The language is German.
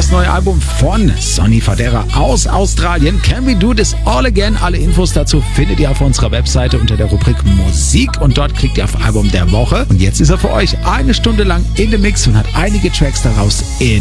das neue Album von Sonny Fodera aus Australien. Can We Do This All Again? Alle Infos dazu findet ihr auf unserer Webseite unter der Rubrik Musik und dort klickt ihr auf Album der Woche. Und jetzt ist er für euch 1 Stunde lang in dem Mix und hat einige Tracks daraus in